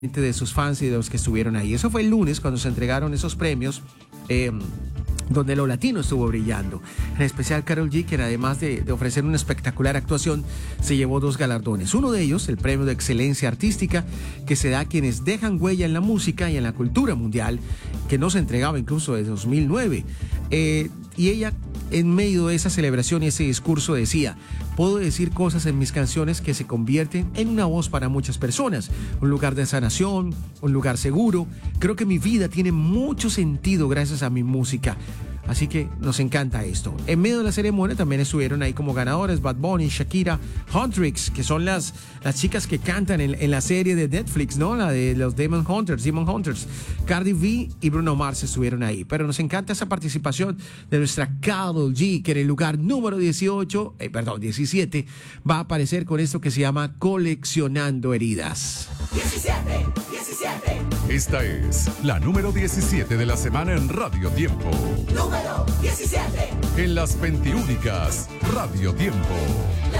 de sus fans y de los que estuvieron ahí. Eso fue el lunes cuando se entregaron esos premios, donde lo latino estuvo brillando. En especial Karol G, quien además de ofrecer una espectacular actuación, se llevó 2 galardones. Uno de ellos, el premio de excelencia artística, que se da a quienes dejan huella en la música y en la cultura mundial, que no se entregaba incluso desde 2009. Y ella, en medio de esa celebración y ese discurso, decía: puedo decir cosas en mis canciones que se convierten en una voz para muchas personas, un lugar de sanación, un lugar seguro. Creo que mi vida tiene mucho sentido gracias a mi música. Así que nos encanta esto. En medio de la ceremonia también estuvieron ahí como ganadores Bad Bunny, Shakira, Huntrix, que son las chicas que cantan en la serie de Netflix, ¿no? La de los Demon Hunters. Cardi B y Bruno Mars estuvieron ahí. Pero nos encanta esa participación de nuestra Karol G, que en el lugar número 17 va a aparecer con esto que se llama Coleccionando Heridas. 17. Esta es la número 17 de la semana en Radio Tiempo. Número 17. En las 21 Radio Tiempo.